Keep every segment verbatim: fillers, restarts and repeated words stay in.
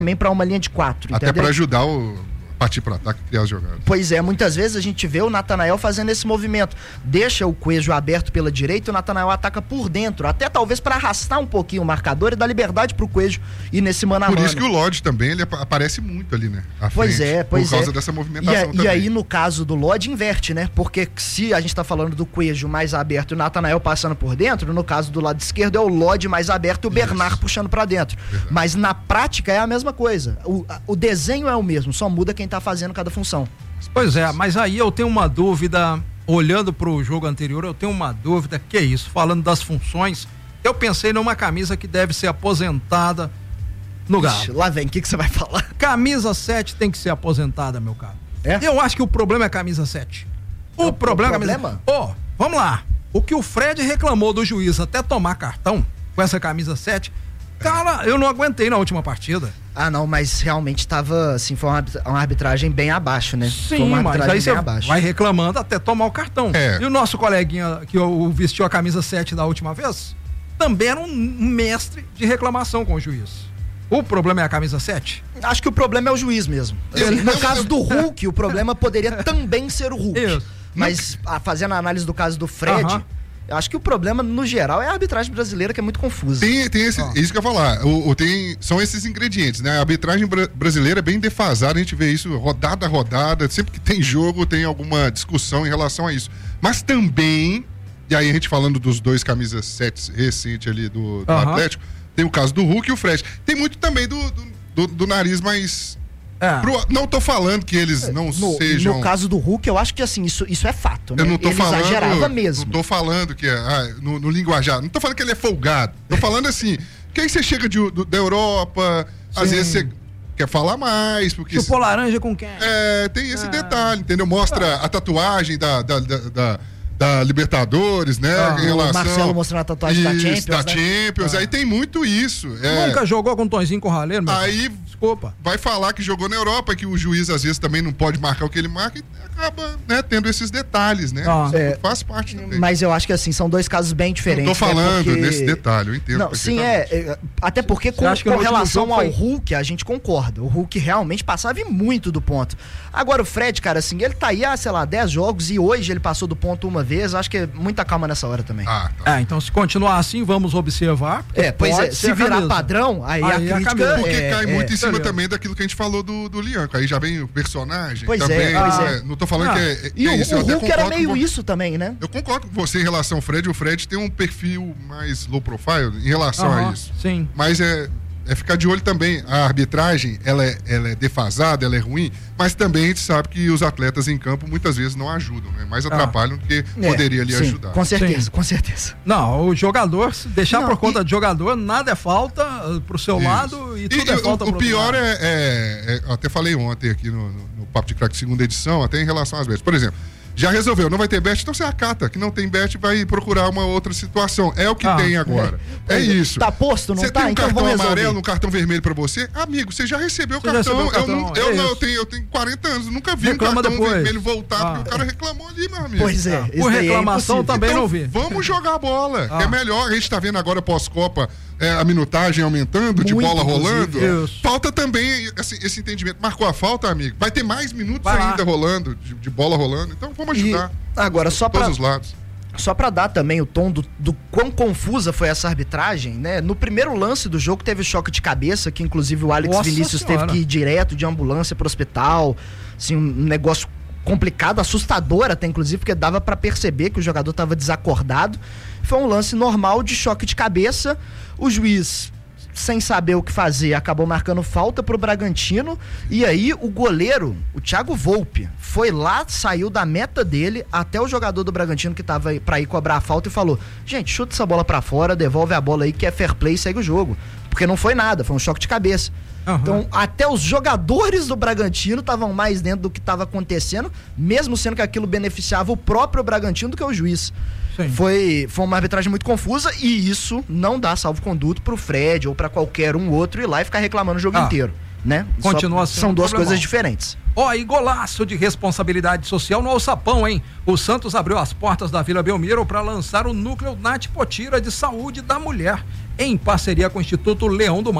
também para uma linha de quatro, até para ajudar o partir para ataque e criar as jogadas. Pois é, muitas vezes a gente vê o Natanael fazendo esse movimento, deixa o Coelho aberto pela direita e o Natanael ataca por dentro, até talvez para arrastar um pouquinho o marcador e dar liberdade pro Coelho ir nesse mano a mano. Por isso que o Lodge também, ele aparece muito ali, né? À pois frente, é, pois é. Por causa é. dessa movimentação e, a, também. E aí no caso do Lodge inverte, né? Porque se a gente tá falando do Coelho mais aberto e o Natanael passando por dentro, no caso do lado esquerdo é o Lodge mais aberto e o Bernard isso. puxando para dentro. Verdade. Mas na prática é a mesma coisa. O, a, o desenho é o mesmo, só muda quem tá fazendo cada função. Pois é, mas aí eu tenho uma dúvida, olhando pro jogo anterior, eu tenho uma dúvida, que é isso, falando das funções, eu pensei numa camisa que deve ser aposentada no Galo. Ixi, lá vem, o que que você vai falar? Camisa sete tem que ser aposentada, meu caro. É? Eu acho que o problema é a camisa sete. O, o problema, o problema? Ó, oh, vamos lá, o que o Fred reclamou do juiz até tomar cartão com essa camisa sete, cara, eu não aguentei na última partida. Ah, não, mas realmente tava, assim, foi uma, uma arbitragem bem abaixo, né? Sim, foi uma mas aí você abaixo. vai reclamando até tomar o cartão. É. E o nosso coleguinha que vestiu a camisa sete da última vez, também era um mestre de reclamação com o juiz. O problema é a camisa sete? Acho que o problema é o juiz mesmo. Eu, no eu, caso eu, do Hulk, o problema poderia também ser o Hulk. Isso. Mas a, fazendo a análise do caso do Fred... Uh-huh. Eu acho que o problema, no geral, é a arbitragem brasileira, que é muito confusa. Tem, tem esse, oh. isso que eu ia falar. O, o, tem, são esses ingredientes, né? A arbitragem bra- brasileira é bem defasada, a gente vê isso rodada a rodada. Sempre que tem jogo, tem alguma discussão em relação a isso. Mas também, e aí a gente falando dos dois camisas sete recente ali do, do uh-huh. Atlético, tem o caso do Hulk e o Fred. Tem muito também do, do, do, do nariz mais... É. Pro, não tô falando que eles não no, sejam... No caso do Hulk, eu acho que assim, isso, isso é fato, né? Eu não tô ele falando, exagerava mesmo. Não tô falando que é, ah, no, no linguajar, não tô falando que ele é folgado. Tô falando assim, que aí você chega de, do, da Europa, Sim. às vezes você quer falar mais, porque... Chupou laranja com quem? É, tem esse ah. detalhe, entendeu? Mostra ah. a tatuagem da... da, da, da da Libertadores, né? Ah, em relação... O Marcelo mostrando a tatuagem isso, da Champions. da né? Champions. Ah. Aí tem muito isso. É... Nunca jogou com o Tonzinho Corraleiro, meu Aí Desculpa. vai falar que jogou na Europa, que o juiz às vezes também não pode marcar o que ele marca e acaba, né, tendo esses detalhes, né? Ah, é, faz parte também. Mas eu acho que assim, são dois casos bem diferentes. Não tô falando né, porque... nesse detalhe, eu entendo. Não, sim, é, é. Até porque com, com relação ao foi... Hulk, a gente concorda. O Hulk realmente passava muito do ponto. Agora o Fred, cara, assim, ele tá aí há, sei lá, dez jogos e hoje ele passou do ponto uma vez. Acho que é muita calma nessa hora também. Ah, tá. É, então se continuar assim, vamos observar. É, pois é, se virar padrão, aí, aí a crítica... Porque é, cai é, muito é, em cima é. também daquilo que a gente falou do, do Lianco. Aí já vem o personagem. Pois também, é, pois é. é. Não tô falando ah, que é, e é o, isso. o Eu Hulk era meio com... isso também, né? Eu concordo com você em relação ao Fred. O Fred tem um perfil mais low profile em relação uhum, a isso. Sim. Mas é... É ficar de olho também. A arbitragem, ela é, ela é defasada, ela é ruim, mas também a gente sabe que os atletas em campo muitas vezes não ajudam, né? Mais atrapalham do que é, poderia ali sim, ajudar. Com certeza, sim. com certeza. Não, o jogador, se deixar não, por conta e... de jogador, nada é falta pro seu Isso. lado e tudo e, é falta o, pro o pior lado. É, é, é. Até falei ontem aqui no, no, no Papo de Craque segunda edição, até em relação às betas. Por exemplo, já resolveu, não vai ter bet, então você acata. Que não tem bet, vai procurar uma outra situação. É o que ah, tem agora. É, é isso. Tá posto, não você tá? Você tem um então cartão vamos amarelo, resolver. um cartão vermelho pra você? Amigo, você já recebeu o você cartão. Recebeu o cartão. Eu, não, eu, é não eu, tenho, eu tenho quarenta anos, nunca vi Reclama um cartão depois. vermelho voltar, ah. porque o cara reclamou ali, meu amigo. Pois é. Ah. Por reclamação é também então, não vi. Vamos jogar bola, ah. que é melhor. A gente tá vendo agora pós-Copa é, a minutagem aumentando, de Muito, bola rolando. Isso. Falta também esse, esse entendimento. Marcou a falta, amigo? Vai ter mais minutos vai ainda lá. rolando, de, de bola rolando. Então vamos ajudar. E agora, só todos pra... os lados. Só pra dar também o tom do, do quão confusa foi essa arbitragem, né? No primeiro lance do jogo teve o choque de cabeça, que inclusive o Alex Nossa Vinícius senhora. teve que ir direto de ambulância pro hospital. Assim, um negócio complicado, assustador até, inclusive, porque dava pra perceber que o jogador tava desacordado. Foi um lance normal de choque de cabeça. O juiz, sem saber o que fazer, acabou marcando falta pro Bragantino, e aí o goleiro, o Thiago Volpe, foi lá, saiu da meta dele até o jogador do Bragantino que tava pra ir cobrar a falta e falou: gente, chuta essa bola pra fora, devolve a bola aí que é fair play e segue o jogo, porque não foi nada, foi um choque de cabeça. Uhum. Então, até os jogadores do Bragantino estavam mais dentro do que estava acontecendo, mesmo sendo que aquilo beneficiava o próprio Bragantino do que o juiz. Foi, foi uma arbitragem muito confusa, e isso não dá salvo-conduto pro Fred ou pra qualquer um outro ir lá e ficar reclamando o jogo ah, inteiro, né? Continua Só, São duas problemão. coisas diferentes. Ó, oh, e golaço de responsabilidade social no Alçapão, hein? O Santos abriu as portas da Vila Belmiro para lançar o núcleo Nath Potira de Saúde da Mulher, em parceria com o Instituto Leão do Mar.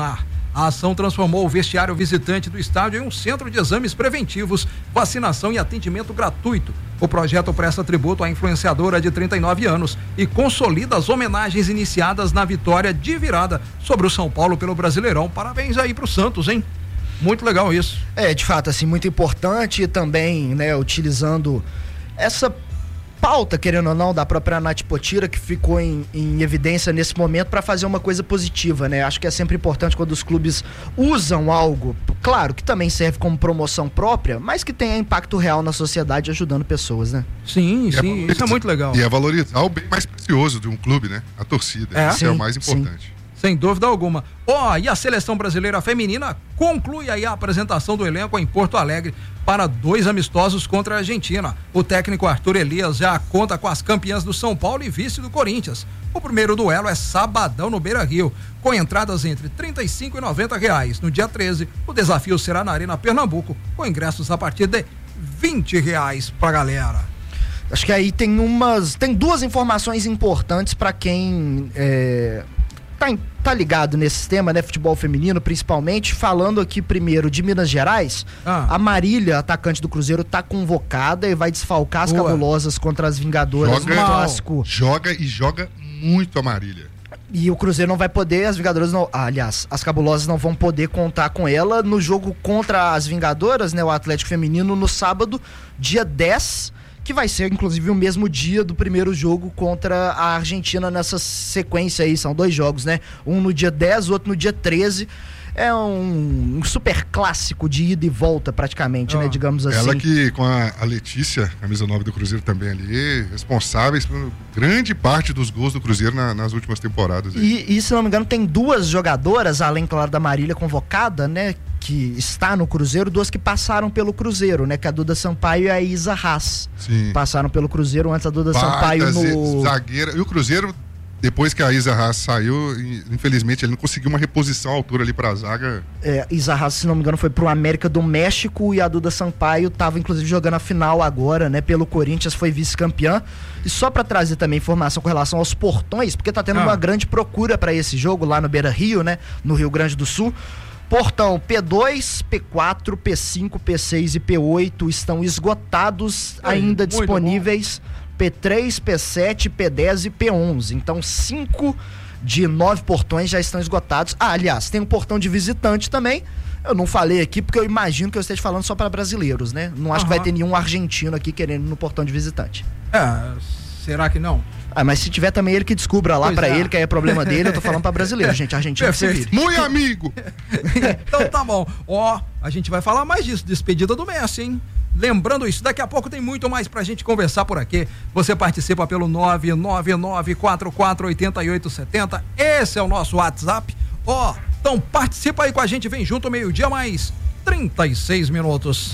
A ação transformou o vestiário visitante do estádio em um centro de exames preventivos, vacinação e atendimento gratuito. O projeto presta tributo à influenciadora de trinta e nove anos e consolida as homenagens iniciadas na vitória de virada sobre o São Paulo pelo Brasileirão. Parabéns aí pro Santos, hein? Muito legal isso. É, de fato, assim, muito importante também, né, utilizando essa pauta, querendo ou não, da própria Nath Potira, que ficou em, em evidência nesse momento para fazer uma coisa positiva, né? Acho que é sempre importante quando os clubes usam algo, claro, que também serve como promoção própria, mas que tenha impacto real na sociedade, ajudando pessoas, né? Sim, E sim, é isso é muito legal. E é valorizar o bem mais precioso de um clube, né? A torcida. É? Isso Sim, é o mais sim. importante. Sem dúvida alguma. Ó, oh, e a seleção brasileira feminina conclui aí a apresentação do elenco em Porto Alegre para dois amistosos contra a Argentina. O técnico Arthur Elias já conta com as campeãs do São Paulo e vice do Corinthians. O primeiro duelo é sabadão no Beira-Rio, com entradas entre trinta e cinco e noventa reais. No dia treze, o desafio será na Arena Pernambuco, com ingressos a partir de vinte reais pra galera. Acho que aí tem umas, tem duas informações importantes para quem é, tá, em, tá ligado nesse sistema, né, futebol feminino principalmente. Falando aqui primeiro de Minas Gerais, ah. a Marília, atacante do Cruzeiro, tá convocada e vai desfalcar as Boa. cabulosas contra as Vingadoras Joga, no clássico. Joga e joga muito a Marília. E o Cruzeiro não vai poder, as Vingadoras não, ah, aliás, as cabulosas não vão poder contar com ela no jogo contra as Vingadoras, né, o Atlético Feminino, no sábado, dia dez, que vai ser inclusive o mesmo dia do primeiro jogo contra a Argentina nessa sequência aí, são dois jogos, né? Um no dia dez, o outro no dia treze. É um, um super clássico de ida e volta praticamente, ah. né? Digamos assim. Ela que com a, a Letícia, camisa nove do Cruzeiro também ali, responsáveis por grande parte dos gols do Cruzeiro na, nas últimas temporadas. Aí. E, e se não me engano tem duas jogadoras, além, claro, da Marília convocada, né? Que está no Cruzeiro, duas que passaram pelo Cruzeiro, né? Que é a Duda Sampaio e a Isa Haas. Sim. Passaram pelo Cruzeiro antes a Duda Baita Sampaio no... zagueira. E o Cruzeiro, depois que a Isa Haas saiu, infelizmente ele não conseguiu uma reposição à altura ali pra zaga. É, Isa Haas, se não me engano, foi pro América do México e a Duda Sampaio tava inclusive jogando a final agora, né? Pelo Corinthians, foi vice-campeã. E só pra trazer também informação com relação aos portões, porque tá tendo ah. uma grande procura pra esse jogo lá no Beira-Rio, né? No Rio Grande do Sul. Portão P dois, P quatro, P cinco, P seis e P oito estão esgotados, Aí, ainda muito disponíveis. P três, P sete, P dez e P onze. Então, cinco de nove portões já estão esgotados. Ah, aliás, tem um portão de visitante também. Eu não falei aqui porque eu imagino que eu esteja falando só para brasileiros, né? Não acho Aham. que vai ter nenhum argentino aqui querendo ir no portão de visitante. É, será que não? Ah, mas se tiver também ele que descubra lá Pois pra é. ele, que aí é problema dele. Eu tô falando pra brasileiro, gente. Argentino que se Perfeito. vire. Muito amigo! Então tá bom. Ó, a gente vai falar mais disso, despedida do Messi, hein? Lembrando isso, daqui a pouco tem muito mais pra gente conversar por aqui. Você participa pelo nove nove nove, quatro quatro oito oito sete zero. Esse é o nosso WhatsApp. Ó, então participa aí com a gente, vem junto, meio-dia mais trinta e seis minutos.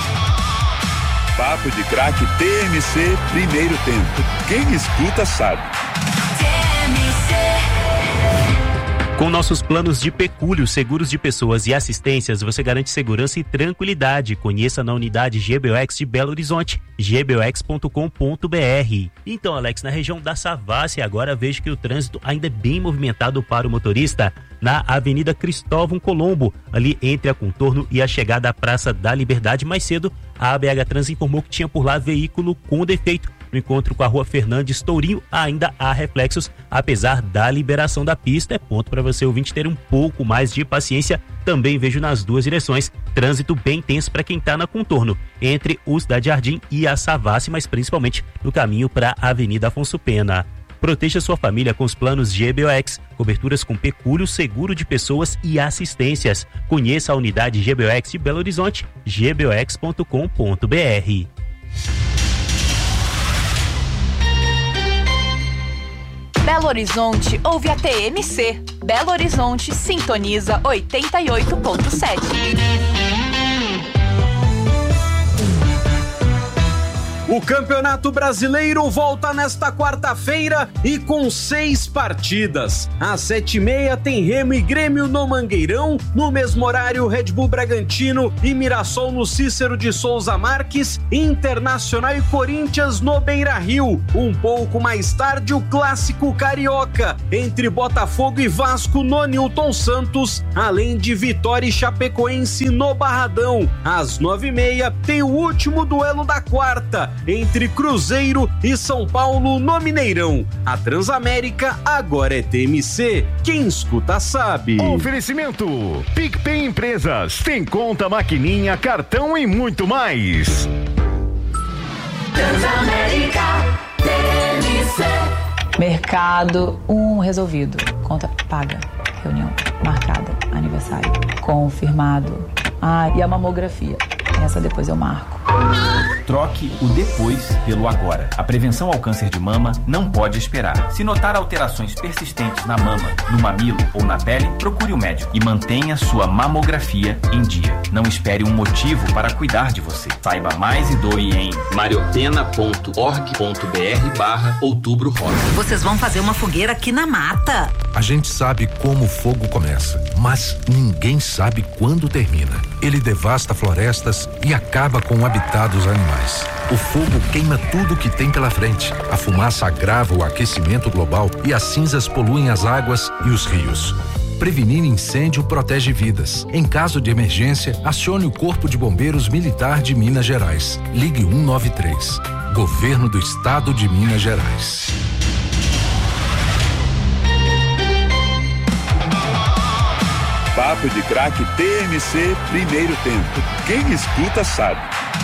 Papo de Craque T M C, primeiro tempo. Quem escuta sabe. Com nossos planos de pecúlio, seguros de pessoas e assistências, você garante segurança e tranquilidade. Conheça na unidade G B O X de Belo Horizonte, g b o x ponto com ponto b r. Então, Alex, na região da Savassi, agora vejo que o trânsito ainda é bem movimentado para o motorista na Avenida Cristóvão Colombo, ali entre a Contorno e a chegada à Praça da Liberdade. Mais cedo, a A B H Trans informou que tinha por lá veículo com defeito. No encontro com a Rua Fernandes Tourinho, ainda há reflexos, apesar da liberação da pista. É ponto para você, ouvinte, ter um pouco mais de paciência. Também vejo nas duas direções trânsito bem tenso para quem está na Contorno, entre o Cidade Jardim e a Savassi, mas principalmente no caminho para a Avenida Afonso Pena. Proteja sua família com os planos G B O X, coberturas com pecúlio, seguro de pessoas e assistências. Conheça a unidade G B O X de Belo Horizonte, g b o x ponto com ponto b r. Belo Horizonte ouve a T M C. Belo Horizonte sintoniza oitenta e oito ponto sete. O Campeonato Brasileiro volta nesta quarta-feira e com seis partidas. Às sete e meia tem Remo e Grêmio no Mangueirão. No mesmo horário, Red Bull Bragantino e Mirassol no Cícero de Souza Marques. Internacional e Corinthians no Beira-Rio. Um pouco mais tarde, o Clássico Carioca entre Botafogo e Vasco no Newton Santos, além de Vitória e Chapecoense no Barradão. Às nove e meia tem o último duelo da quarta entre Cruzeiro e São Paulo no Mineirão. A Transamérica agora é T M C. Quem escuta sabe. Oferecimento PicPay Empresas. Tem conta, maquininha, cartão e muito mais. Transamérica T M C. Mercado, um resolvido. Conta paga. Reunião marcada. Aniversário confirmado. Ah, e a mamografia. Essa depois eu marco. Troque o depois pelo agora. A prevenção ao câncer de mama não pode esperar. Se notar alterações persistentes na mama, no mamilo ou na pele, procure o médico e mantenha sua mamografia em dia. Não espere um motivo para cuidar de você. Saiba mais e doe em mariopena ponto org ponto br barra outubro rosa. Vocês vão fazer uma fogueira aqui na mata. A gente sabe como o fogo começa, mas ninguém sabe quando termina. Ele devasta florestas e acaba com o habitat dos animais. O fogo queima tudo que tem pela frente. A fumaça agrava o aquecimento global e as cinzas poluem as águas e os rios. Prevenir incêndio protege vidas. Em caso de emergência, acione o Corpo de Bombeiros Militar de Minas Gerais. Ligue um nove três. Governo do Estado de Minas Gerais. Papo de Craque T M C, primeiro tempo. Quem escuta sabe.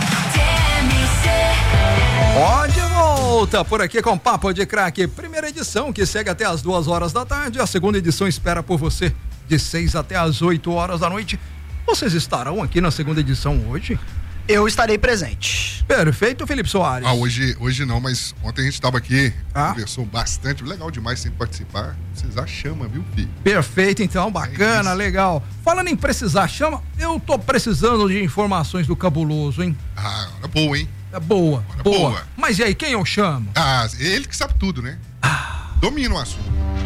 Ó, de volta por aqui com Papo de Craque, primeira edição que segue até as duas horas da tarde. A segunda edição espera por você de seis até as oito horas da noite. Vocês estarão aqui na segunda edição hoje? Eu estarei presente. Perfeito, Felipe Soares. Ah, hoje, hoje não, mas ontem a gente estava aqui, ah? conversou bastante, legal demais sempre participar. Precisar chama, viu, filho? Perfeito, então, bacana, é legal. Falando em precisar chama, eu tô precisando de informações do Cabuloso, hein? Ah, hora boa, hein? É boa, hora boa. boa. Mas e aí, quem eu chamo? Ah, ele que sabe tudo, né? Ah. Domina o assunto.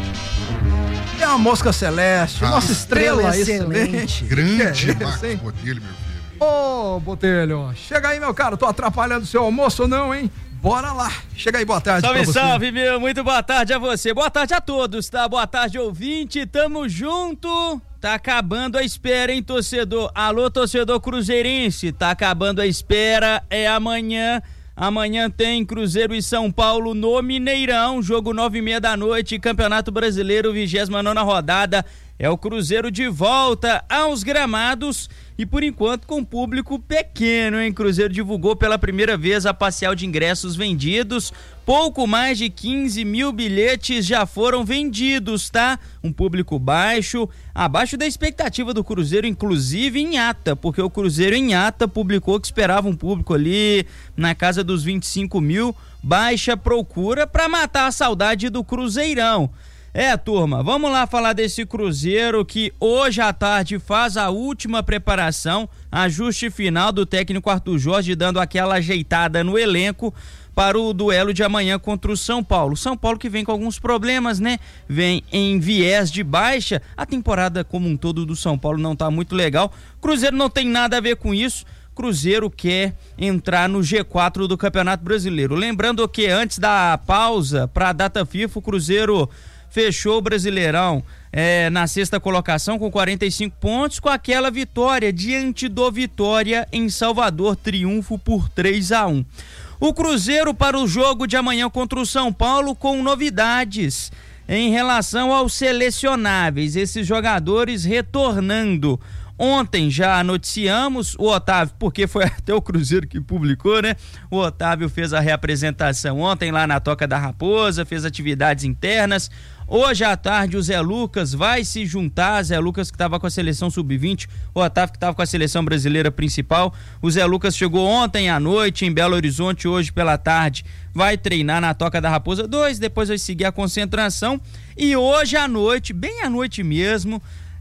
É a Mosca Celeste, ah, nossa estrela, estrela excelente. Grande é Marcos Botelho, meu filho. Ô, Botelho, chega aí, meu cara, tô atrapalhando o seu almoço ou não, hein? Bora lá, chega aí, boa tarde. Salve, pra você. salve, meu, muito boa tarde a você, boa tarde a todos, tá? Boa tarde, ouvinte, tamo junto. Tá acabando a espera, hein, torcedor? Alô, torcedor cruzeirense, tá acabando a espera, é amanhã. Amanhã tem Cruzeiro e São Paulo no Mineirão, jogo nove e meia da noite, Campeonato Brasileiro, vigésima nona rodada. É o Cruzeiro de volta aos gramados e por enquanto com público pequeno, hein? Cruzeiro divulgou pela primeira vez a parcial de ingressos vendidos. Pouco mais de quinze mil bilhetes já foram vendidos, tá? Um público baixo, abaixo da expectativa do Cruzeiro, inclusive em ata, porque o Cruzeiro em ata publicou que esperava um público ali na casa dos vinte e cinco mil, baixa procura para matar a saudade do Cruzeirão. É, turma, vamos lá falar desse Cruzeiro que hoje à tarde faz a última preparação, ajuste final do técnico Arthur Jorge, dando aquela ajeitada no elenco para o duelo de amanhã contra o São Paulo. São Paulo que vem com alguns problemas, né? Vem em viés de baixa. A temporada como um todo do São Paulo não tá muito legal. Cruzeiro não tem nada a ver com isso. Cruzeiro quer entrar no G quatro do Campeonato Brasileiro. Lembrando que antes da pausa para a data FIFA, o Cruzeiro fechou o Brasileirão é, na sexta colocação com quarenta e cinco pontos, com aquela vitória diante do Vitória em Salvador, triunfo por três a um. O Cruzeiro para o jogo de amanhã contra o São Paulo com novidades em relação aos selecionáveis, esses jogadores retornando. Ontem já noticiamos o Otávio, porque foi até o Cruzeiro que publicou, né? O Otávio fez a reapresentação ontem lá na Toca da Raposa, fez atividades internas. Hoje à tarde o Zé Lucas vai se juntar, Zé Lucas que estava com a seleção sub vinte, o Otávio que estava com a seleção brasileira principal. O Zé Lucas chegou ontem à noite em Belo Horizonte, hoje pela tarde vai treinar na Toca da Raposa dois, depois vai seguir a concentração e hoje à noite, bem à noite mesmo,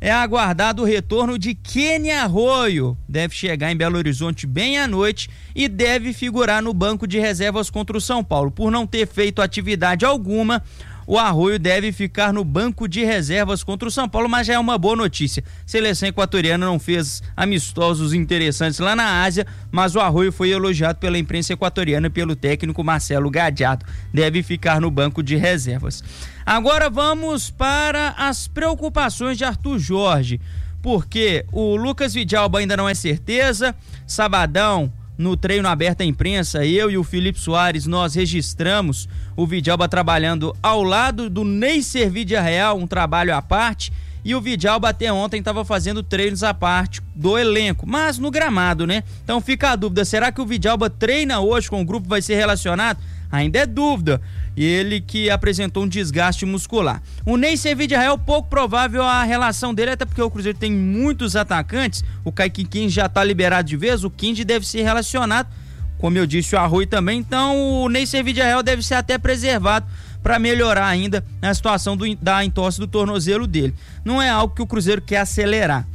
é aguardado o retorno de Kenny Arroio. Deve chegar em Belo Horizonte bem à noite e deve figurar no banco de reservas contra o São Paulo. Por não ter feito atividade alguma, o Arroio deve ficar no banco de reservas contra o São Paulo, mas já é uma boa notícia. Seleção equatoriana não fez amistosos interessantes lá na Ásia, mas o Arroio foi elogiado pela imprensa equatoriana e pelo técnico Marcelo Gadiardo. Deve ficar no banco de reservas. Agora vamos para as preocupações de Arthur Jorge, porque o Lucas Vidalba ainda não é certeza. Sabadão, no treino aberto à imprensa, eu e o Felipe Soares, nós registramos o Vidalba trabalhando ao lado do Neisser Vidiarreal, um trabalho à parte, e o Vidalba até ontem estava fazendo treinos à parte do elenco, mas no gramado, né? Então fica a dúvida, será que o Vidalba treina hoje com o grupo, vai ser relacionado? Ainda é dúvida. Ele que apresentou um desgaste muscular. O Neisser Vidiarreal, pouco provável a relação dele, até porque o Cruzeiro tem muitos atacantes. O Kaique Quinde já está liberado de vez, o Quinde deve ser relacionado, como eu disse, o Arroio também. Então o Neisser Vidiarreal deve ser até preservado para melhorar ainda a situação do, da entorse do tornozelo dele. Não é algo que o Cruzeiro quer acelerar.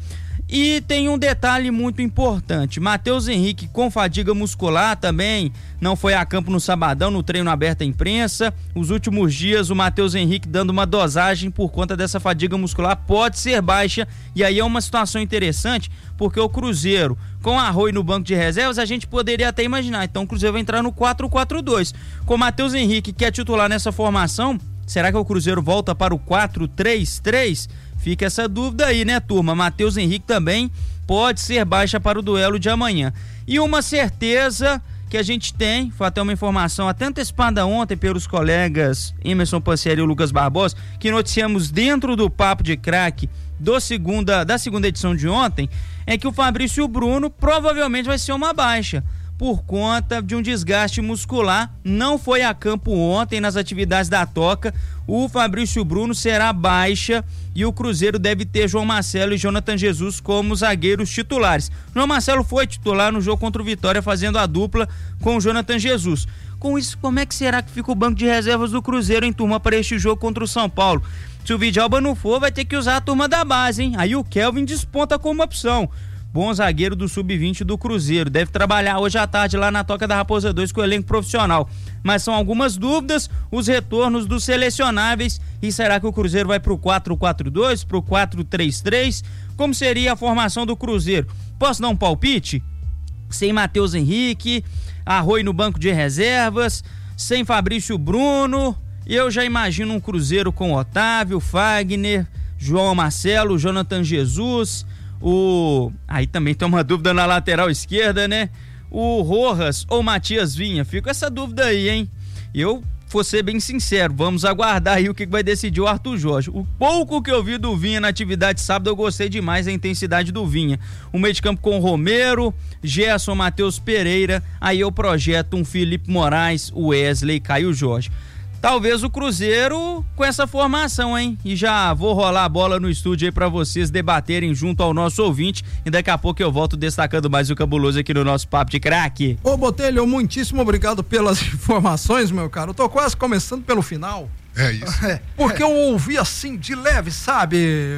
E tem um detalhe muito importante, Matheus Henrique com fadiga muscular também não foi a campo no sabadão, no treino aberto à imprensa. Os últimos dias o Matheus Henrique dando uma dosagem por conta dessa fadiga muscular, pode ser baixa, e aí é uma situação interessante, porque o Cruzeiro com Arroio no banco de reservas, a gente poderia até imaginar, então o Cruzeiro vai entrar no quatro quatro dois, com Matheus Henrique que é titular nessa formação. Será que o Cruzeiro volta para o quatro três três? Fica essa dúvida aí, né, turma? Matheus Henrique também pode ser baixa para o duelo de amanhã. E uma certeza que a gente tem, foi até uma informação até antecipada ontem pelos colegas Emerson Pansieri e Lucas Barbosa, que noticiamos dentro do Papo de Craque do segunda, da segunda edição de ontem, é que o Fabrício Bruno provavelmente vai ser uma baixa por conta de um desgaste muscular. Não foi a campo ontem nas atividades da Toca. O Fabrício Bruno será baixa e o Cruzeiro deve ter João Marcelo e Jonathan Jesus como zagueiros titulares. João Marcelo foi titular no jogo contra o Vitória, fazendo a dupla com o Jonathan Jesus. Com isso, como é que será que fica o banco de reservas do Cruzeiro, em turma, para este jogo contra o São Paulo? Se o Vidalba não for, vai ter que usar a turma da base, hein? Aí o Kelvin desponta como opção. Bom zagueiro do sub vinte do Cruzeiro, deve trabalhar hoje à tarde lá na Toca da Raposa dois com o elenco profissional, mas são algumas dúvidas, os retornos dos selecionáveis. E será que o Cruzeiro vai pro quatro quatro dois, pro quatro três três? Como seria a formação do Cruzeiro? Posso dar um palpite? Sem Matheus Henrique, Arroio no banco de reservas, sem Fabrício Bruno, eu já imagino um Cruzeiro com Otávio, Fagner, João Marcelo, Jonathan Jesus. O... Aí também tem uma dúvida na lateral esquerda, né? O Rojas ou Matias Vinha? Fico com essa dúvida aí, hein? Eu vou ser bem sincero, vamos aguardar aí o que vai decidir o Arthur Jorge. O pouco que eu vi do Vinha na atividade sábado, eu gostei demais da intensidade do Vinha. O meio de campo com Romero, Gerson, Matheus Pereira, aí eu projeto um Felipe Moraes, Wesley e Caio Jorge. Talvez o Cruzeiro com essa formação, hein? E já vou rolar a bola no estúdio aí pra vocês debaterem junto ao nosso ouvinte, e daqui a pouco eu volto destacando mais o cabuloso aqui no nosso Papo de Craque. Ô Botelho, muitíssimo obrigado pelas informações, meu caro. Eu tô quase começando pelo final. É isso. É, porque eu ouvi assim, de leve, sabe,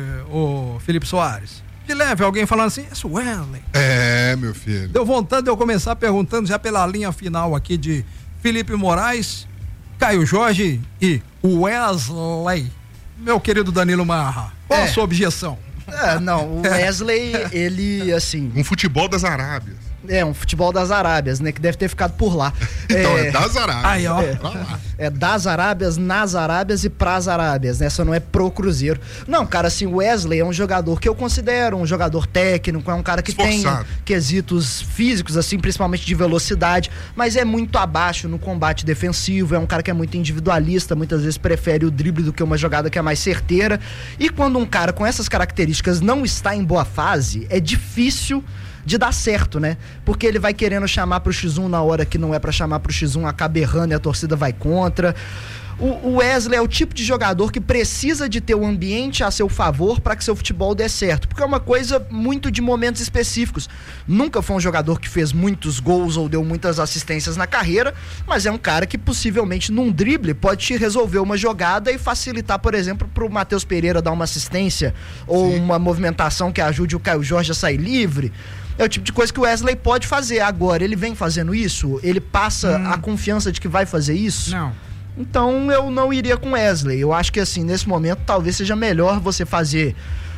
o Felipe Soares? De leve, alguém falando assim, é Wesley. É, meu filho. Deu vontade de eu começar perguntando já pela linha final aqui de Felipe Moraes, Caio Jorge e Wesley. Meu querido Danilo Marra, qual é a sua objeção? É, não, o Wesley, ele, assim... Um futebol das Arábias. É, um futebol das Arábias, né? Que deve ter ficado por lá. Então, é, é das Arábias. Aí, ó. É, é das Arábias, nas Arábias e pras Arábias, né? Essa não é pro Cruzeiro. Não, cara, assim, o Wesley é um jogador que eu considero um jogador técnico, é um cara que Esforçado. tem quesitos físicos, assim, principalmente de velocidade, mas é muito abaixo no combate defensivo, é um cara que é muito individualista, muitas vezes prefere o drible do que uma jogada que é mais certeira. E quando um cara com essas características não está em boa fase, é difícil de dar certo, né? Porque ele vai querendo chamar pro X um na hora que não é pra chamar pro X um, acaba errando e a torcida vai contra. O Wesley é o tipo de jogador que precisa de ter o ambiente a seu favor para que seu futebol dê certo, porque é uma coisa muito de momentos específicos. Nunca foi um jogador que fez muitos gols ou deu muitas assistências na carreira, mas é um cara que possivelmente num drible pode te resolver uma jogada e facilitar, por exemplo, para o Matheus Pereira dar uma assistência ou Sim. uma movimentação que ajude o Caio Jorge a sair livre. É o tipo de coisa que o Wesley pode fazer. Agora, ele vem fazendo isso? Ele passa hum. a confiança de que vai fazer isso? Não. Então eu não iria com Wesley. Eu acho que assim, nesse momento talvez seja melhor você fazer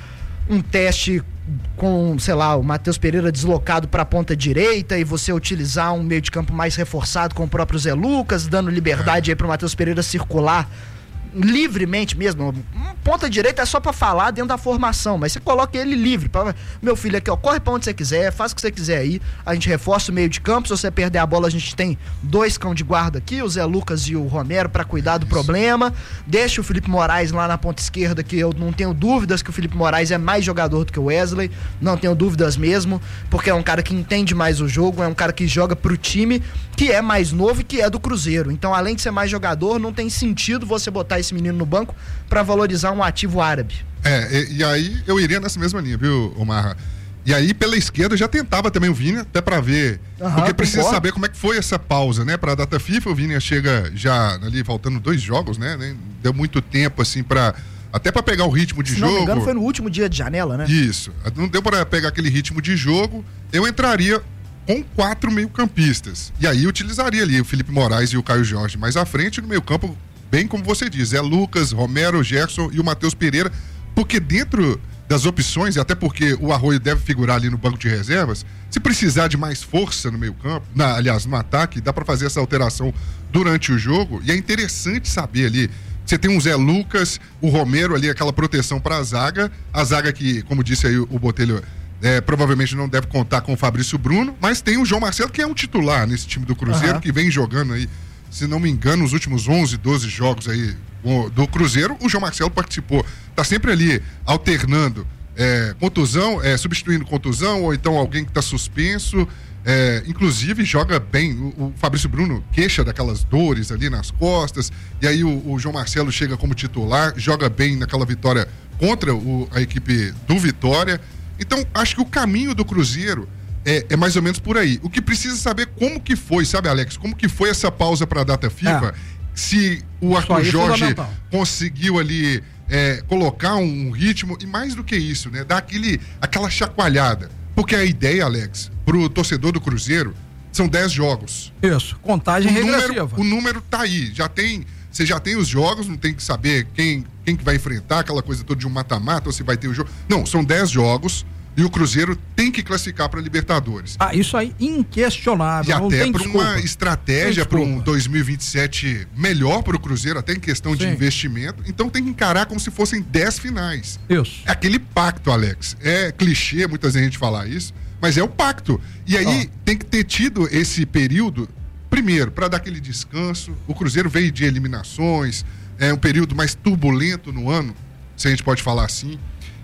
um teste com, sei lá, o Matheus Pereira deslocado para a ponta direita e você utilizar um meio de campo mais reforçado com o próprio Zé Lucas, dando liberdade aí para o Matheus Pereira circular livremente mesmo. Ponta direita é só pra falar dentro da formação, mas você coloca ele livre. Pra... Meu filho aqui, ó, corre pra onde você quiser, faz o que você quiser aí. A gente reforça o meio de campo. Se você perder a bola, a gente tem dois cão de guarda aqui, o Zé Lucas e o Romero, pra cuidar do Isso. problema. Deixa o Felipe Moraes lá na ponta esquerda, que eu não tenho dúvidas que o Felipe Moraes é mais jogador do que o Wesley. Não tenho dúvidas mesmo, porque é um cara que entende mais o jogo, é um cara que joga pro time, que é mais novo e que é do Cruzeiro. Então, além de ser mais jogador, não tem sentido você botar esse menino no banco pra valorizar um ativo árabe. É, e, e aí eu iria nessa mesma linha, viu, Omar? E aí pela esquerda eu já tentava também o Vini, até pra ver, uhum, porque precisa concordo. saber como é que foi essa pausa, né? Pra data FIFA, o Vini chega já ali faltando dois jogos, né? Nem deu muito tempo assim pra, até pra pegar o ritmo de Se jogo. Se não me engano foi no último dia de janela, né? Isso, não deu pra pegar aquele ritmo de jogo, eu entraria com quatro meio-campistas, e aí utilizaria ali o Felipe Moraes e o Caio Jorge mais à frente, no meio-campo, bem como você diz, é Lucas, Romero, Gerson e o Matheus Pereira, porque dentro das opções, e até porque o Arroio deve figurar ali no banco de reservas, se precisar de mais força no meio-campo, na, aliás, no ataque, dá para fazer essa alteração durante o jogo, e é interessante saber ali, você tem um Zé Lucas, o Romero ali, aquela proteção para a zaga, a zaga que, como disse aí o, o Botelho, é, provavelmente não deve contar com o Fabrício Bruno, mas tem o João Marcelo, que é um titular nesse time do Cruzeiro, uhum. que vem jogando aí, se não me engano, os últimos onze, doze jogos aí do Cruzeiro, o João Marcelo participou. Tá sempre ali alternando é, contusão, é, substituindo contusão, ou então alguém que tá suspenso. É, inclusive joga bem. O, o Fabrício Bruno queixa daquelas dores ali nas costas, e aí o, o João Marcelo chega como titular, joga bem naquela vitória contra o, a equipe do Vitória. Então, acho que o caminho do Cruzeiro É, é mais ou menos por aí. O que precisa saber como que foi, sabe, Alex? Como que foi essa pausa para a data FIFA? É. Se o Arthur Jorge é conseguiu ali é, colocar um ritmo, e mais do que isso, né? Dar aquele, aquela chacoalhada. Porque a ideia, Alex, pro torcedor do Cruzeiro, são dez jogos. Isso, contagem o regressiva. Número, o número tá aí, já tem... Você já tem os jogos, não tem que saber quem, quem que vai enfrentar, aquela coisa toda de um mata-mata, ou se vai ter o jogo. Não, são dez jogos. E o Cruzeiro tem que classificar para Libertadores. Ah, isso aí inquestionável. E não até para uma estratégia para um dois mil e vinte e sete melhor para o Cruzeiro, até em questão Sim. de investimento. Então tem que encarar como se fossem dez finais. Isso. É aquele pacto, Alex. É clichê muitas vezes a gente falar isso, mas é o pacto. E aí oh. tem que ter tido esse período, primeiro, para dar aquele descanso. O Cruzeiro veio de eliminações, é um período mais turbulento no ano, se a gente pode falar assim.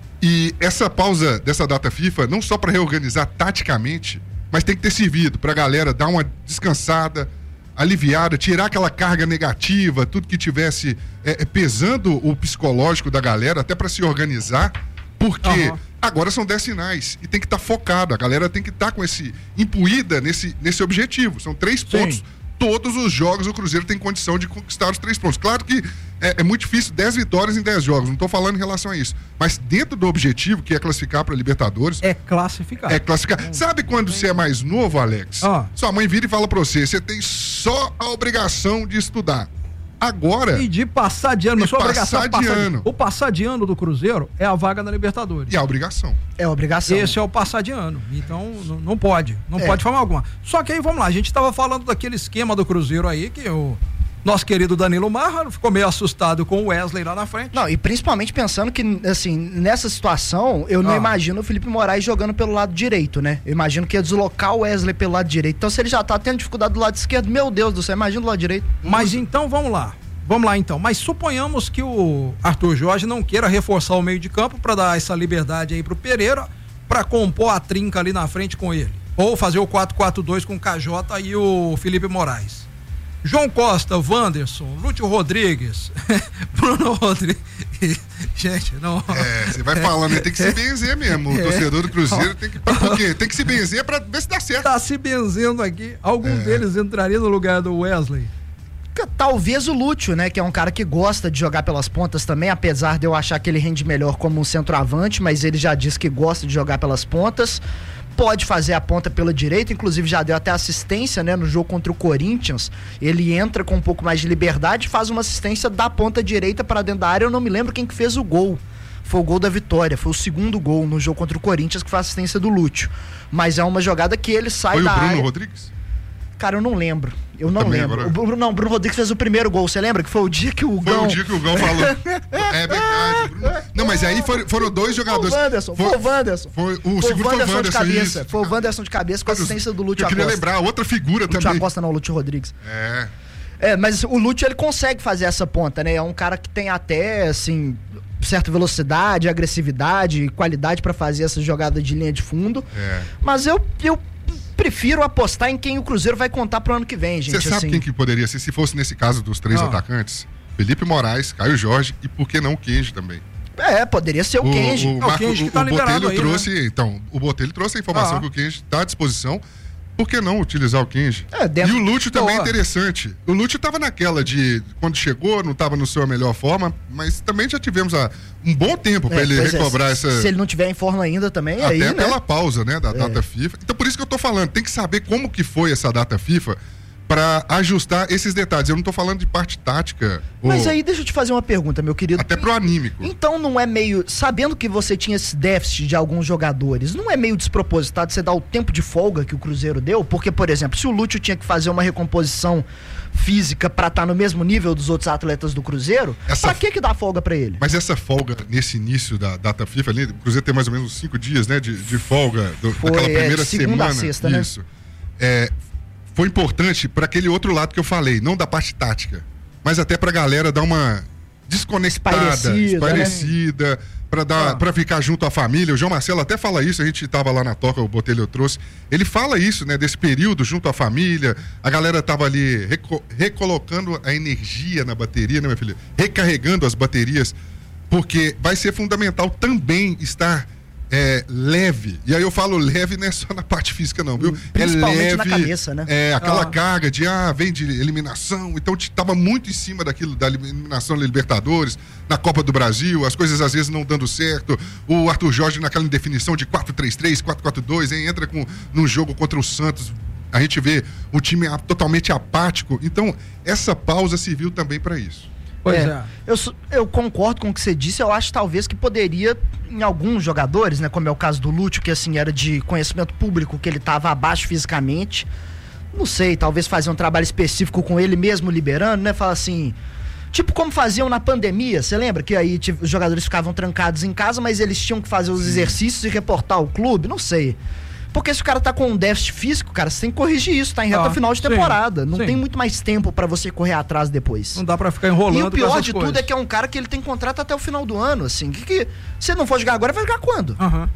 E essa pausa dessa data FIFA, não só para reorganizar taticamente, mas tem que ter servido para a galera dar uma descansada, aliviada, tirar aquela carga negativa, tudo que tivesse é, pesando o psicológico da galera, até para se organizar, porque uhum. agora são dez finais e tem que estar tá focado, a galera tem que estar tá com esse imbuída nesse, nesse objetivo. São três Sim. pontos. Todos os jogos o Cruzeiro tem condição de conquistar os três pontos. Claro que é, é muito difícil dez vitórias em dez jogos, não estou falando em relação a isso. Mas dentro do objetivo, que é classificar para Libertadores... É classificar. É classificar. Hum. Sabe quando você é mais novo, Alex? Ah. Sua mãe vira e fala para você, você tem só a obrigação de estudar. Agora... E de passar de ano. E passar, obrigação de passar ano. De, o passar de ano do Cruzeiro é a vaga na Libertadores. E a obrigação. É a obrigação. Esse é o passar de ano. Então, não, não pode. Não é. pode de forma alguma. Só que aí, vamos lá, a gente estava falando daquele esquema do Cruzeiro aí, que o nosso querido Danilo Marra ficou meio assustado com o Wesley lá na frente. Não, e principalmente pensando que, assim, nessa situação, eu não ah. imagino o Felipe Moraes jogando pelo lado direito, né? Eu imagino que ia deslocar o Wesley pelo lado direito. Então, se ele já tá tendo dificuldade do lado esquerdo, meu Deus do céu, imagina do lado direito. Mas então, vamos lá. Vamos lá então, mas suponhamos que o Arthur Jorge não queira reforçar o meio de campo para dar essa liberdade aí pro Pereira, para compor a trinca ali na frente com ele, ou fazer o quatro quatro dois com o K J e o Felipe Moraes. João Costa, Wanderson, Lúcio Rodrigues, Bruno Rodrigues. Gente, não. É, você vai falando, tem que se benzer mesmo. O É. torcedor do Cruzeiro tem que. Por quê? Tem que se benzer pra ver se dá certo. Tá se benzendo aqui. Algum É. deles entraria no lugar do Wesley? Talvez o Lúcio, né, que é um cara que gosta de jogar pelas pontas também, apesar de eu achar que ele rende melhor como um centroavante, mas ele já disse que gosta de jogar pelas pontas. Pode fazer a ponta pela direita, inclusive já deu até assistência, né, no jogo contra o Corinthians. Ele entra com um pouco mais de liberdade e faz uma assistência da ponta direita para dentro da área. Eu não me lembro quem que fez o gol. Foi o gol da vitória, foi o segundo gol no jogo contra o Corinthians, que foi a assistência do Lúcio. Mas é uma jogada que ele sai Foi da o Bruno área. Rodrigues? Cara, eu não lembro. Eu não Também lembro. agora- O Bruno, não, o Bruno Rodrigues fez o primeiro gol. Você lembra que foi o dia que o Foi Gão... o dia que o Gão falou. É verdade, Bruno. Não, mas aí foram, foram dois jogadores. Foi o Wanderson, foi o Wanderson. Foi, o Foi segundo o Wanderson de Wanderson, cabeça. isso. Foi o Wanderson de cabeça com a assistência do Lúcio Eu queria Acosta. lembrar, outra figura Lúcio também. Acosta não, Lúcio Rodrigues. É. É, mas o Lúcio, ele consegue fazer essa ponta, né? É um cara que tem até, assim, certa velocidade, agressividade, qualidade pra fazer essa jogada de linha de fundo. É. Mas eu, eu prefiro apostar em quem o Cruzeiro vai contar pro ano que vem, gente. Você sabe assim. quem que poderia ser, se fosse nesse caso dos três Ah. atacantes? Felipe Moraes, Caio Jorge e por que não o Kenji também? É, poderia ser o, Kenji. O, Marco, Kenji que o, tá o liberado Botelho aí, trouxe, então, o Botelho trouxe a informação Ah. que o Kenji está à disposição. Por que não utilizar o Kenji? É, dentro- E o Lúcio também é Boa. interessante. O Lúcio tava naquela de, quando chegou, não tava no sua melhor forma, mas também já tivemos a, um bom tempo para É, ele pois é, recobrar se, essa... se ele não tiver em forma ainda também, Até aí, né? pela pausa, né, da É. data FIFA. Então por isso que eu tô falando, tem que saber como que foi essa data FIFA para ajustar esses detalhes. Eu não tô falando de parte tática. Mas ou aí deixa eu te fazer uma pergunta, meu querido. até pro anímico. Então não é meio, sabendo que você tinha esse déficit de alguns jogadores, não é meio despropositado você dar o tempo de folga que o Cruzeiro deu? Porque, por exemplo, se o Lúcio tinha que fazer uma recomposição física pra estar no mesmo nível dos outros atletas do Cruzeiro, Essa- pra que que dá folga pra ele? Mas essa folga nesse início da data FIFA ali, o Cruzeiro tem mais ou menos uns cinco dias, né, de, de folga do, Foi, daquela é, primeira de segunda a semana. sexta, né? Isso. É, foi importante para aquele outro lado que eu falei, não da parte tática, mas até pra galera dar uma desconectada, Espairecida, espairecida, para dar, para ficar junto à família. O João Marcelo até fala isso, a gente tava lá na toca, o Botelho trouxe. Ele fala isso, né, desse período junto à família. A galera tava ali reco- recolocando a energia na bateria, né, minha filha? Recarregando as baterias, porque vai ser fundamental também estar é, leve. E aí eu falo leve não é só na parte física não, viu? Principalmente é leve, na cabeça, né? É, aquela Ah. carga de, ah, vem de eliminação, então t- tava muito em cima daquilo, da eliminação da Libertadores, na Copa do Brasil, as coisas às vezes não dando certo, o Arthur Jorge naquela indefinição de quatro três três, quatro quatro dois, aí entra com, num jogo contra o Santos, a gente vê o time a- totalmente apático, então essa pausa serviu também para isso. Pois é. Eu, su- eu concordo com o que você disse, eu acho talvez que poderia, em alguns jogadores, né, como é o caso do Lúcio, que assim era de conhecimento público, que ele estava abaixo fisicamente, não sei, talvez fazer um trabalho específico com ele mesmo liberando, né, fala assim, tipo como faziam na pandemia, você lembra que aí tive- os jogadores ficavam trancados em casa, mas eles tinham que fazer os exercícios e reportar o clube, não sei. Porque se o cara tá com um déficit físico, cara, você tem que corrigir isso, tá em reta Ah, final de sim, temporada. Não sim. tem muito mais tempo pra você correr atrás depois. Não dá pra ficar enrolando E o com pior essas de coisas. tudo é que é um cara que ele tem contrato até o final do ano, assim. Que, que se ele não for jogar agora, vai jogar quando? Aham.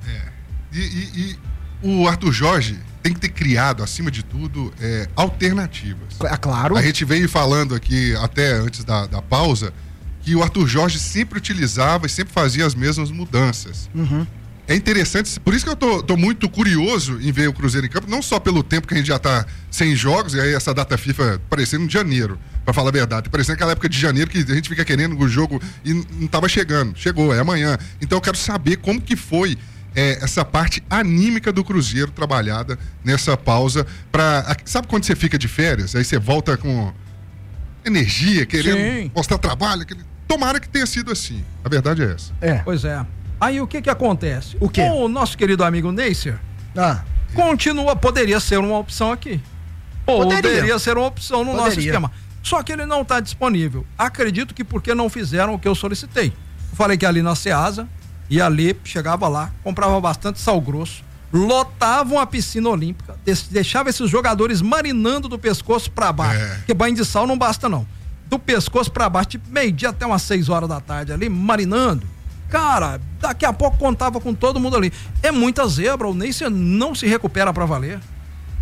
E, e- e o Arthur Jorge tem que ter criado, acima de tudo, é, alternativas. É claro. A gente veio falando aqui, até antes da, da pausa, que o Arthur Jorge sempre utilizava e sempre fazia as mesmas mudanças. Uhum. É interessante, por isso que eu tô, tô muito curioso em ver o Cruzeiro em campo, não só pelo tempo que a gente já tá sem jogos, e aí essa data FIFA parecendo de janeiro, pra falar a verdade. Parecendo aquela época de janeiro que a gente fica querendo o jogo e não tava chegando. Chegou, é amanhã. Então eu quero saber como que foi é, essa parte anímica do Cruzeiro trabalhada nessa pausa pra... Sabe quando você fica de férias? Aí você volta com energia, querendo Sim. mostrar trabalho. aquele- Tomara que tenha sido assim. A verdade é essa. É. Pois é. Aí o que que acontece? O quê? O nosso querido amigo Neisser Ah, continua, poderia ser uma opção aqui. Poderia, Poderia. ser uma opção no nosso Poderia. esquema. Só que ele não está disponível. Acredito que porque não fizeram o que eu solicitei. Eu falei que ali na Ceasa, e ali chegava lá, comprava bastante sal grosso, lotavam a piscina olímpica, des- deixava esses jogadores marinando do pescoço para baixo. É. Porque banho de sal não basta não. Do pescoço para baixo, tipo meio-dia até umas seis horas da tarde ali, marinando. Cara, daqui a pouco contava com todo mundo ali. É muita zebra, o Neisser não se recupera para valer.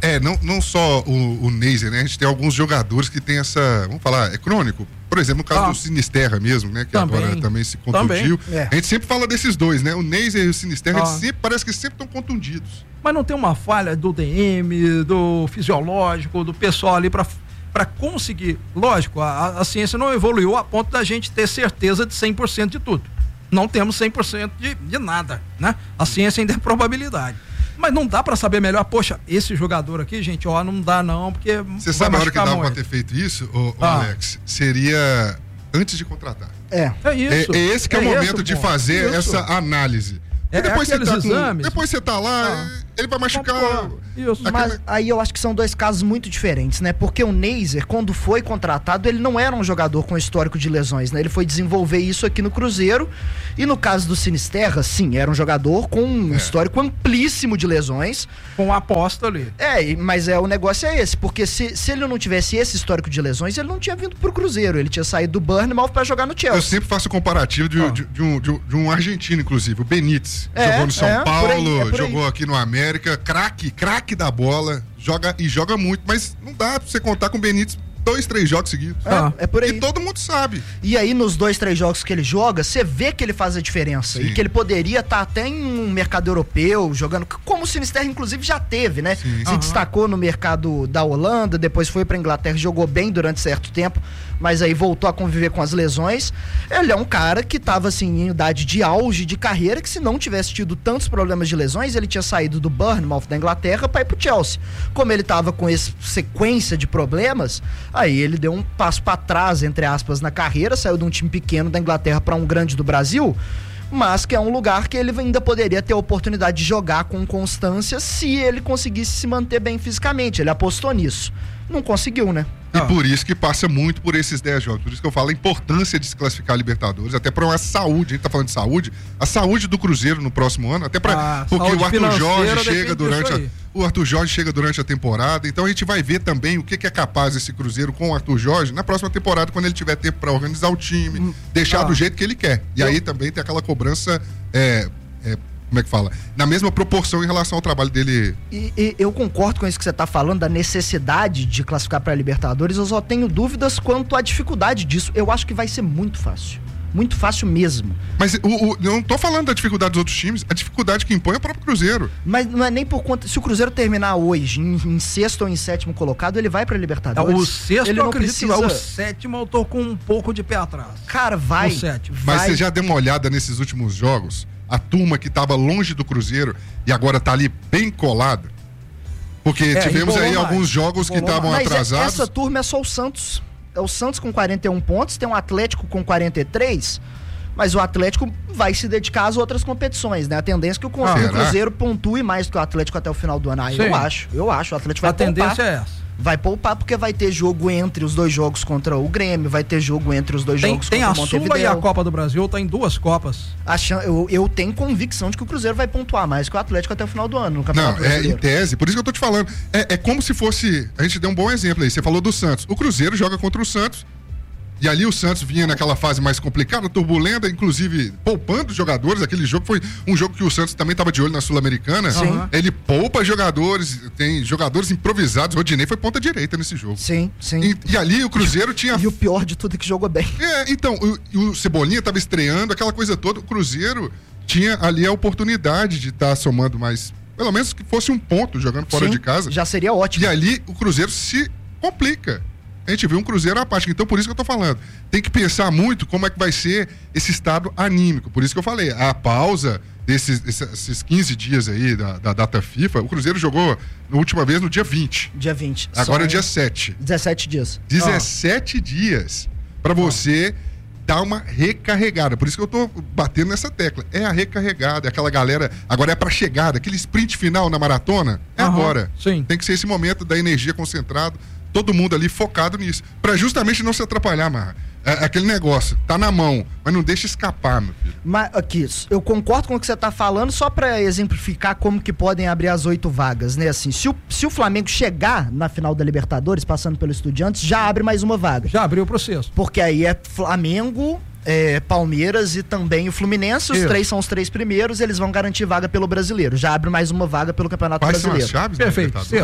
É, não, não só o, o Neiser, né? A gente tem alguns jogadores que tem essa, vamos falar, é crônico. Por exemplo, no caso ah. do Sinisterra mesmo, né? Que também. agora também se contundiu. Também. É. A gente sempre fala desses dois, né? O Neiser e o Sinisterra, ah. sempre, parece que sempre estão contundidos. Mas não tem uma falha do D M, do fisiológico, do pessoal ali para para conseguir. Lógico, a, a ciência não evoluiu a ponto da gente ter certeza de cem por cento de tudo. Não temos cem por cento de, de nada, né? A ciência ainda é probabilidade. Mas não dá pra saber melhor, poxa, esse jogador aqui, gente, ó, não dá não, porque... Você sabe a hora que dava pra ter feito isso, ô, ah. Alex? Seria antes de contratar. É. É isso. É, é esse que é, é o momento de fazer isso. essa análise. É, depois, é você tá com, depois você tá lá, ah. ele vai machucar. Isso. Mas aí eu acho que são dois casos muito diferentes, né? Porque o Neiser, quando foi contratado, ele não era um jogador com histórico de lesões, né? Ele foi desenvolver isso aqui no Cruzeiro. E no caso do Sinisterra, sim, era um jogador com um é. histórico amplíssimo de lesões. Com aposta ali. É, mas é, o negócio é esse, porque se, se ele não tivesse esse histórico de lesões, ele não tinha vindo pro Cruzeiro, ele tinha saído do Bournemouth pra jogar no Chelsea. Eu sempre faço comparativo de, ah. de, de, um, de, de um argentino, inclusive, o Benítez. É, jogou no São é, Paulo, aí, é jogou aqui no América, craque, craque da bola, joga e joga muito, mas não dá pra você contar com o Benítez dois, três jogos seguidos. É, é por aí. E todo mundo sabe. E aí, nos dois, três jogos que ele joga, você vê que ele faz a diferença. Sim. E que ele poderia estar tá até em um mercado europeu, jogando, como o Sinisterra, inclusive, já teve, né? Sim. Se uhum. destacou no mercado da Holanda, depois foi pra Inglaterra, jogou bem durante certo tempo, mas aí voltou a conviver com as lesões. Ele é um cara que tava, assim, em idade de auge de carreira, que se não tivesse tido tantos problemas de lesões, ele tinha saído do Bournemouth da Inglaterra pra ir pro Chelsea. Como ele tava com essa sequência de problemas, aí ele deu um passo para trás, entre aspas, na carreira, saiu de um time pequeno da Inglaterra para um grande do Brasil, mas que é um lugar que ele ainda poderia ter a oportunidade de jogar com constância se ele conseguisse se manter bem fisicamente. Ele apostou nisso. Não conseguiu, né? E por isso que passa muito por esses dez jogos. Por isso que eu falo a importância de se classificar a Libertadores, até para uma saúde, a gente tá falando de saúde, a saúde do Cruzeiro no próximo ano, até para ah, porque o Arthur Jorge chega durante a, o Arthur Jorge chega durante a temporada, então a gente vai ver também o que, que é capaz esse Cruzeiro com o Arthur Jorge na próxima temporada, quando ele tiver tempo para organizar o time, hum. deixar ah. do jeito que ele quer. E eu... aí também tem aquela cobrança é, é, como é que fala? Na mesma proporção em relação ao trabalho dele. E, e eu concordo com isso que você está falando, da necessidade de classificar para a Libertadores. Eu só tenho dúvidas quanto à dificuldade disso. Eu acho que vai ser muito fácil. Muito fácil mesmo. Mas o, o, eu não tô falando da dificuldade dos outros times, a dificuldade que impõe é o próprio Cruzeiro. Mas não é nem por conta. Se o Cruzeiro terminar hoje em, em sexto ou em sétimo colocado, ele vai pra Libertadores. O sexto ele eu não acredito precisa... que vai. O sétimo eu tô com um pouco de pé atrás. Cara, vai. O sétimo. Mas vai. você já deu uma olhada nesses últimos jogos? A turma que tava longe do Cruzeiro e agora tá ali bem colada? Porque é, tivemos aí mais. alguns jogos que estavam atrasados. Essa turma é só o Santos. É o Santos com quarenta e um pontos, tem um Atlético com quarenta e três, mas o Atlético vai se dedicar às outras competições, né? A tendência é que o, ah, o Cruzeiro pontue mais do que o Atlético até o final do ano. Ah, eu acho, eu acho. O Atlético vai A poupar. tendência é essa. Vai poupar porque vai ter jogo entre os dois jogos contra o Grêmio, vai ter jogo entre os dois tem, jogos tem contra o Montevideo. Tem a Sula e a Copa do Brasil, tá em duas Copas. Achando, eu, eu tenho convicção de que o Cruzeiro vai pontuar mais que o Atlético até o final do ano no Campeonato Não, Brasileiro. É em tese, por isso que eu tô te falando. É, é como se fosse, a gente deu um bom exemplo aí, você falou do Santos. O Cruzeiro joga contra o Santos, e ali o Santos vinha naquela fase mais complicada, turbulenta, inclusive poupando jogadores. Aquele jogo foi um jogo que o Santos também estava de olho na Sul-Americana. Sim. Ele poupa jogadores, tem jogadores improvisados. O Rodinei foi ponta direita nesse jogo. Sim, sim. E, e ali o Cruzeiro tinha... E o pior de tudo é que jogou bem. É, então, o, o Cebolinha estava estreando, aquela coisa toda. O Cruzeiro tinha ali a oportunidade de estar tá somando mais, pelo menos que fosse um ponto jogando fora sim, de casa. Já seria ótimo. E ali o Cruzeiro se complica. A gente viu um Cruzeiro apático, então por isso que eu tô falando. Tem que pensar muito como é que vai ser esse estado anímico. Por isso que eu falei, a pausa desses esses quinze dias aí da, da data FIFA, o Cruzeiro jogou na última vez no dia vinte. Dia vinte. Agora é dia sete. dezessete dias. dezessete oh. dias para você oh. dar uma recarregada. Por isso que eu tô batendo nessa tecla. É a recarregada, é aquela galera, agora é pra chegada, aquele sprint final na maratona, é uhum. agora. Sim. Tem que ser esse momento da energia concentrada. Todo mundo ali focado nisso, para justamente não se atrapalhar, Marra. É, é aquele negócio, tá na mão, mas não deixa escapar, meu filho. Mas aqui, eu concordo com o que você tá falando, só para exemplificar como que podem abrir as oito vagas, né? Assim, se o, se o Flamengo chegar na final da Libertadores, passando pelo Estudiantes, já abre mais uma vaga. Já abriu o processo. Porque aí é Flamengo, é, Palmeiras e também o Fluminense, os Isso. três são os três primeiros, eles vão garantir vaga pelo Brasileiro. Já abre mais uma vaga pelo Campeonato Quais Brasileiro. São as chaves Perfeito, Celso.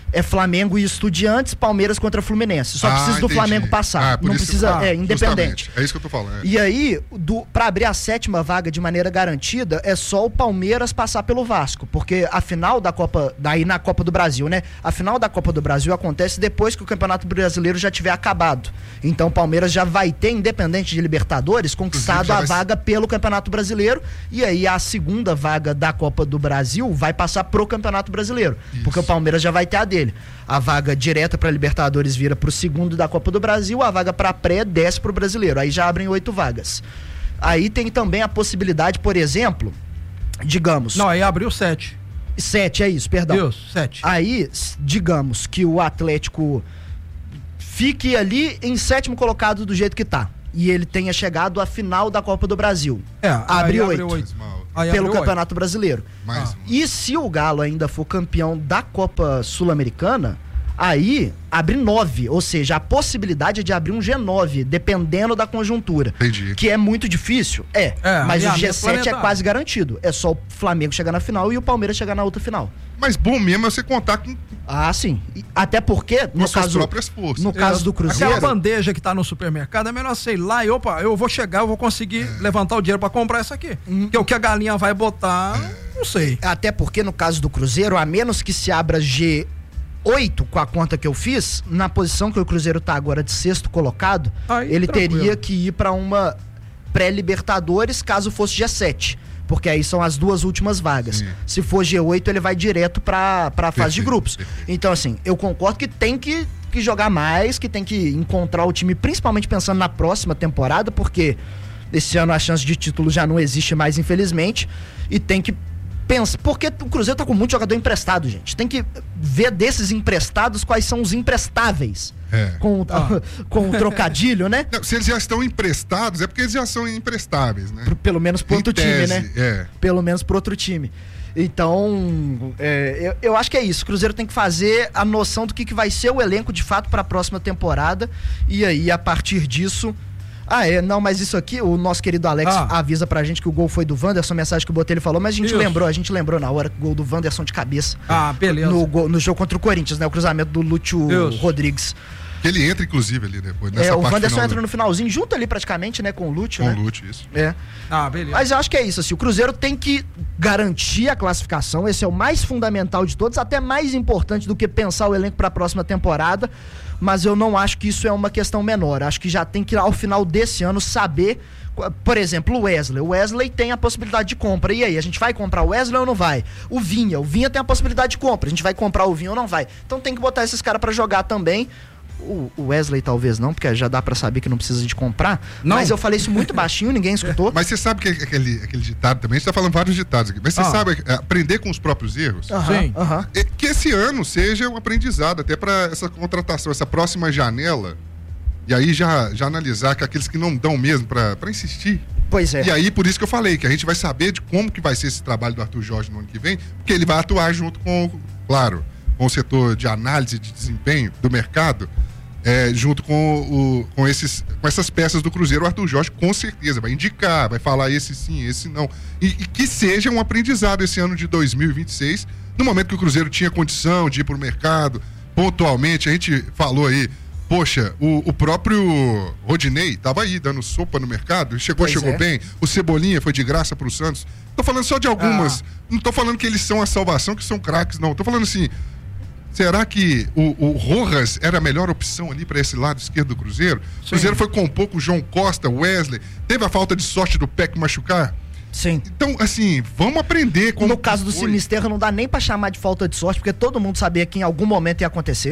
é Flamengo e Estudiantes, Palmeiras contra Fluminense. Só Ah, precisa do entendi. Flamengo passar. Ah, por não isso- precisa, ah, é independente. justamente. É isso que eu tô falando. é. E aí, do, pra abrir a sétima vaga de maneira garantida, é só o Palmeiras passar pelo Vasco. Porque a final da Copa, daí na Copa do Brasil, né? A final da Copa do Brasil acontece depois que o Campeonato Brasileiro já tiver acabado. Então o Palmeiras já vai ter, independente de Libertadores, conquistado já a vai ser- vaga pelo Campeonato Brasileiro. E aí a segunda vaga da Copa do Brasil vai passar pro Campeonato Brasileiro. Porque o Palmeiras já vai ter a dele. A vaga direta para Libertadores vira pro segundo da Copa do Brasil, a vaga para pré desce pro Brasileiro. Aí já abrem oito vagas. Aí tem também a possibilidade, por exemplo, digamos. Não, aí abriu sete. Sete, é isso, perdão. Isso, sete. Aí, s- digamos que o Atlético fique ali em sétimo colocado do jeito que tá. E ele tenha chegado à final da Copa do Brasil. É, abre aí oito. abriu oito. Aí Pelo abriu Campeonato Brasileiro. Mais E se o Galo ainda for campeão da Copa Sul-Americana, aí abre nove. Ou seja, a possibilidade é de abrir um G nove, dependendo da conjuntura. Entendi. Que é muito difícil, é. É, mas o alinhamento G sete é planetário. quase garantido. É só o Flamengo chegar na final e o Palmeiras chegar na outra final. Mas bom mesmo é você contar com, Ah, sim. E até porque, com no as suas caso, próprias forças. no caso do Cruzeiro, Aquela bandeja que tá no supermercado, é melhor sei lá e opa, eu vou chegar, eu vou conseguir É. levantar o dinheiro pra comprar isso aqui. Porque o que a galinha vai botar, não sei. até porque no caso do Cruzeiro, a menos que se abra G oito com a conta que eu fiz, na posição que o Cruzeiro tá agora de sexto colocado, Aí, ele tranquilo. teria que ir pra uma pré-Libertadores caso fosse G sete. Porque aí são as duas últimas vagas. Sim. Se for G oito, ele vai direto pra, pra fase de Perfeito, grupos. perfeito. Então, assim, eu concordo que tem que, que jogar mais, que tem que encontrar o time, principalmente pensando na próxima temporada, porque esse ano a chance de título já não existe mais, infelizmente. E tem que pensar. Porque o Cruzeiro tá com muito jogador emprestado, gente. Tem que ver desses emprestados quais são os imprestáveis. É. Com, o- com o trocadilho, né? Não, se eles já estão emprestados, é porque eles já são imprestáveis, né? Pro- pelo menos pro Em outro tese, time, né? É. Pelo menos pro outro time. Então, é, eu, eu acho que é isso. O Cruzeiro tem que fazer a noção do que, que vai ser o elenco de fato para a próxima temporada. E aí, a partir disso. Ah, é, não, mas isso aqui, o nosso querido Alex Ah. avisa pra gente que o gol foi do Wanderson, mensagem que o Botelho falou, mas a gente Isso. lembrou, a gente lembrou na hora que o gol do Wanderson de cabeça. Ah, beleza. No, gol- no jogo contra o Corinthians, né? O cruzamento do Lúcio Isso. Rodrigues. Que ele entra, inclusive, ali depois. Nessa É, o parte Wanderson final entra do- no finalzinho, junto ali praticamente, né, com o Lúcio, Com né? o Lute, isso. É. Ah, beleza. Mas eu acho que é isso, assim, o Cruzeiro tem que garantir a classificação, esse é o mais fundamental de todos, até mais importante do que pensar o elenco para a próxima temporada, mas eu não acho que isso é uma questão menor, acho que já tem que ao final desse ano saber, por exemplo, o Wesley, o Wesley tem a possibilidade de compra, e aí, a gente vai comprar o Wesley ou não vai? O Vinha, o Vinha tem a possibilidade de compra, a gente vai comprar o Vinha ou não vai? Então tem que botar esses caras para jogar também. O o Wesley talvez não, porque já dá pra saber que não precisa de comprar. Não. Mas eu falei isso muito baixinho, ninguém escutou. Mas você sabe que aquele, aquele ditado também, a gente tá falando vários ditados aqui, mas você Ah. sabe é, aprender com os próprios erros? Aham, Sim. aham. É, que esse ano seja um aprendizado até para essa contratação, essa próxima janela. E aí já, já analisar que aqueles que não dão mesmo para insistir. Pois é. E aí, por isso que eu falei, que a gente vai saber de como que vai ser esse trabalho do Arthur Jorge no ano que vem, porque ele vai atuar junto com, claro, com o setor de análise de desempenho do mercado, é, junto com, o, com, esses, com essas peças do Cruzeiro. O Arthur Jorge, com certeza, vai indicar, vai falar esse sim, esse não. E, e que seja um aprendizado esse ano de dois mil e vinte e seis, no momento que o Cruzeiro tinha condição de ir para o mercado, pontualmente, a gente falou aí, poxa, o, o próprio Rodinei estava aí dando sopa no mercado, chegou, Pois chegou é. bem, o Cebolinha foi de graça para o Santos. Tô falando só de algumas, não tô falando que eles são a salvação, que são craques, não. Tô falando assim, será que o, o Rojas era a melhor opção ali para esse lado esquerdo do Cruzeiro? O Cruzeiro foi compor com o João Costa, Wesley, teve a falta de sorte do Peck machucar? Sim. Então, assim, vamos aprender como No caso do foi. Sinisterra, não dá nem pra chamar de falta de sorte, porque todo mundo sabia que em algum momento ia acontecer.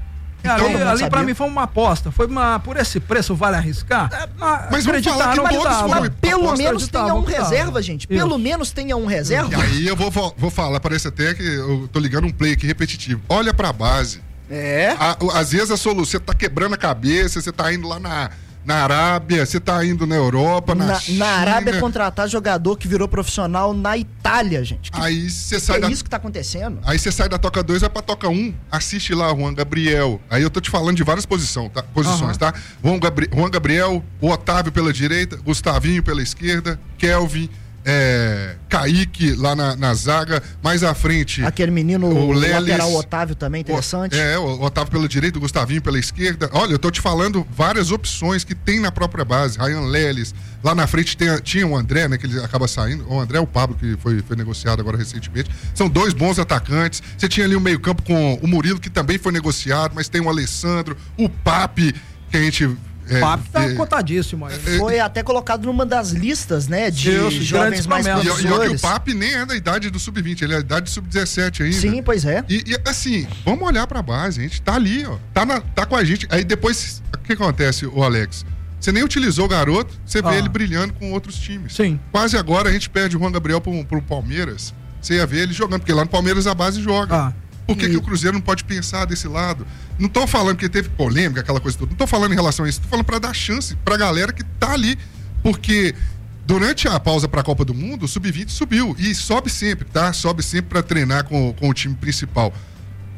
ali todo mundo ali sabia. pra mim foi uma aposta. Foi uma. Por esse preço vale arriscar? Ah, mas vamos falar que acreditaram todos dava. foram. Mas pelo Aposta menos tenha acreditavam um que dava. reserva, gente. Pelo Isso. menos tenha um reserva. E aí eu vou, vou falar, parece até que eu tô ligando um play aqui repetitivo. Olha pra base. É. A- o- às vezes a solução, você tá quebrando a cabeça, você tá indo lá na, na Arábia, você tá indo na Europa, na, Na, China. na Arábia contratar jogador que virou profissional na Itália, gente. Que, Aí você que sai é da. isso que tá acontecendo? Aí você sai da toca dois, vai pra toca um, assiste lá Juan Gabriel. Aí eu tô te falando de várias posição, tá? posições, Aham. tá? Juan, Gabri- Juan Gabriel, o Otávio pela direita, Gustavinho pela esquerda, Kelvin, é, Kaique lá na, na zaga, mais à frente. Aquele menino, o, o Lelis, lateral Otávio também, interessante. O, é, o Otávio pela direita, o Gustavinho pela esquerda. Olha, eu tô te falando várias opções que tem na própria base. Ryan Lelis, lá na frente tem, tinha o André, né, que ele acaba saindo. O André é o Pablo, que foi, foi negociado agora recentemente. São dois bons atacantes. Você tinha ali o meio campo com o Murilo, que também foi negociado, mas tem o Alessandro, o Papi, que a gente... O é, Papi tá é, cotadíssimo aí. É, foi até colocado numa das listas, né, de Deus, jovens mais promissores. E, e, e o Papi nem é da idade do sub vinte, ele é da idade do sub dezessete ainda. Sim, pois é. E, e assim, vamos olhar pra base, a gente tá ali, ó, tá, na, tá com a gente. Aí depois, o que acontece, o Alex? Você nem utilizou o garoto, você ah. vê ele brilhando com outros times. Sim. Quase agora a gente perde o Juan Gabriel pro, pro Palmeiras, você ia ver ele jogando, porque lá no Palmeiras a base joga. Ah. Por que, e... que o Cruzeiro não pode pensar desse lado? Não tô falando que teve polêmica, aquela coisa toda. Não tô falando em relação a isso. Tô falando pra dar chance pra galera que tá ali. Porque durante a pausa pra Copa do Mundo, o sub vinte subiu. E sobe sempre, tá? Sobe sempre pra treinar com, com o time principal.